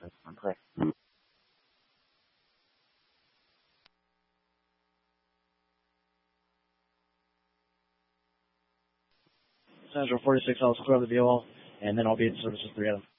On clear. Central 46, I'll clear the VOL, and then I'll be in service with 3 of them.